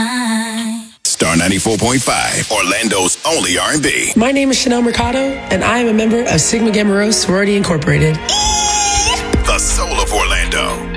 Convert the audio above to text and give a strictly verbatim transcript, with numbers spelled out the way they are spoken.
mine. Star ninety-four point five, Orlando's only R and B. My name is Chanel Mercado, and I am a member of Sigma Gamma Rho Sorority Incorporated. The soul of Orlando.